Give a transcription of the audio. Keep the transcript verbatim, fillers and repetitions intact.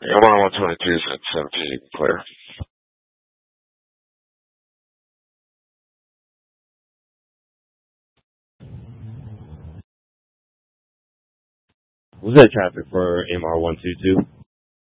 I'm on one twenty-two, so it's seventeen, you can clear. Was that traffic for M R one two two?